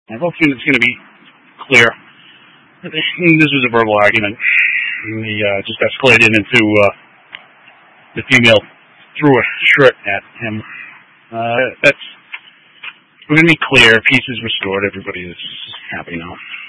And hopefully it's going to be clear. This was a verbal argument. And he just escalated into the female threw a shirt at him. We're going to be clear. Peace is restored. Everybody is happy now.